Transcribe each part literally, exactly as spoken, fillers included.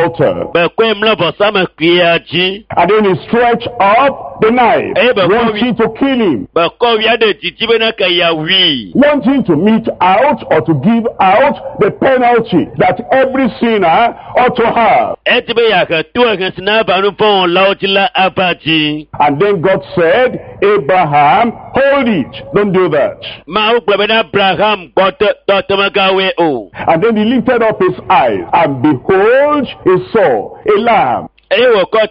altar. And then he stretched up the knife, wanting to kill him, wanting to mete out or to give out the penalty that every sinner ought to have. And then God said, Abraham, hold it, don't do that. And then he lifted up his eyes, and behold, he saw a lamb. He saw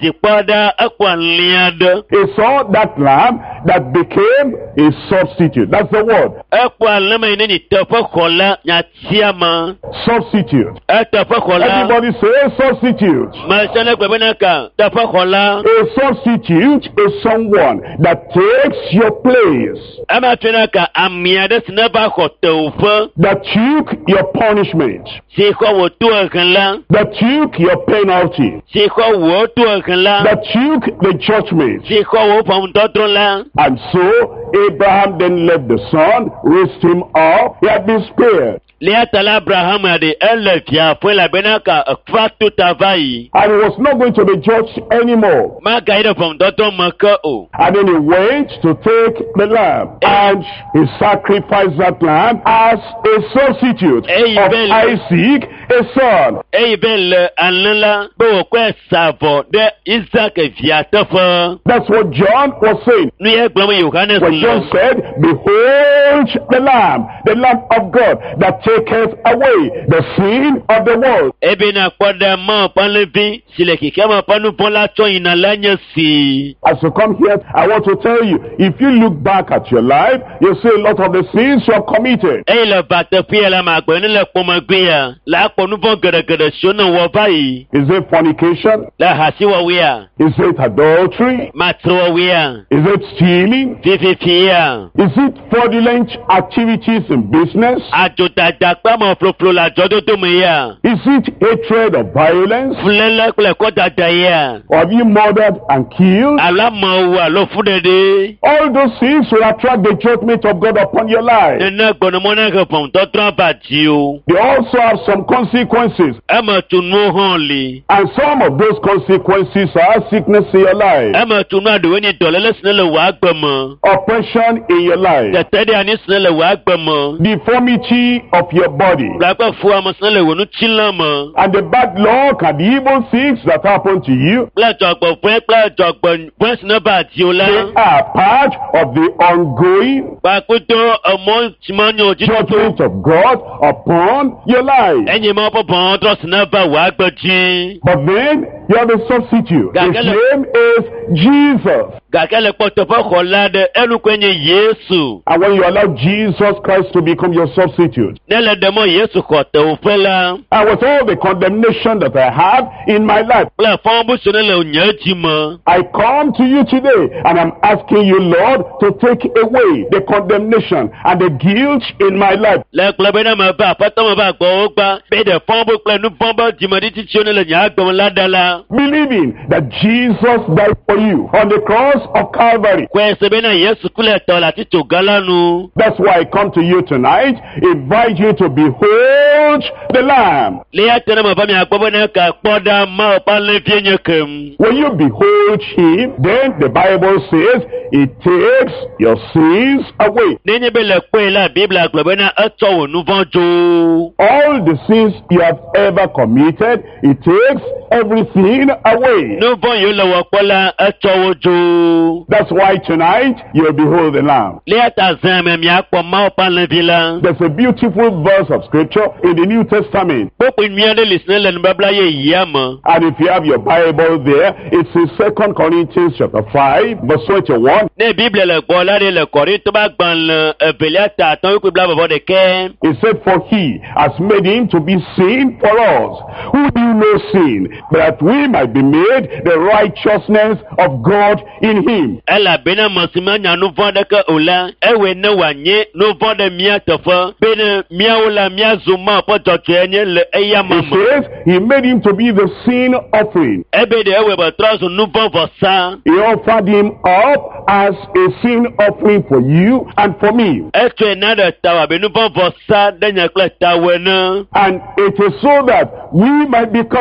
that lamb that became a substitute. That's the word. Substitute. Everybody say substitute. A substitute is someone that takes your place, that took your punishment, that took your penalty, that took the judgment. And so Abraham then left the son, raised him up. He had been spared. And he was not going to be judged anymore. And then he went to take the lamb, and he sacrificed that lamb as a substitute of Isaac, a son. That's what John was saying. When John said, behold the lamb, the lamb of God that taketh away the sin of the world. As you come here, I want to tell you, if you look back at your life, you see a lot of the sins you have committed. Is it fornication? Is it adultery? Is it stealing? Is it fraudulent activities in business? Is it hatred or violence? Or have you murdered and killed? All those things will attract the judgment of God upon your life. They also have some consequences. And some of those consequences are sickness in your life, oppression in your life, deformity of your body, and the bad luck and the evil things that happen to you. They are part of the ongoing judgment of God upon your life. But then you have a substitute. His name is Jesus. And when you allow Jesus Christ to become your substitute, and with all the condemnation that I have in my life, I come to you today and I'm asking you, Lord, to take away the condemnation and the guilt in my life. Believing that Jesus died for you on the cross of Calvary. That's why I come to you tonight, invite you to behold the Lamb. When you behold Him, then the Bible says it takes your sins away. All the sins you have ever committed, it takes everything away. That's why tonight you'll behold the Lamb. There's a beautiful verse of scripture in the New Testament. And if you have your Bible there, it's in Second Corinthians chapter five, verse twenty-one. It said, for He has made Him to be sin for us, who knew no sin, but that we might be made the righteousness of God in Him. It says He made Him to be the sin offering. He offered Him up as a sin offering for you and for me. And it is so that we might become